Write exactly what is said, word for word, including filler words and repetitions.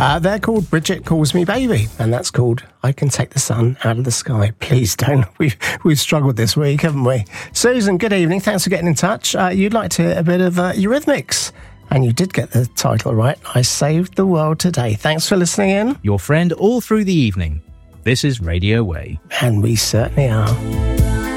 Uh, they're called Bridget Calls Me Baby, and that's called I Can Take the Sun Out of the Sky. Please don't. We've, we've struggled this week, haven't we? Susan, good evening. Thanks for getting in touch. Uh, you'd like to hear a bit of uh, Eurythmics, and you did get the title right. I Saved the World Today. Thanks for listening in. Your friend all through the evening. This is Radio Way. And we certainly are.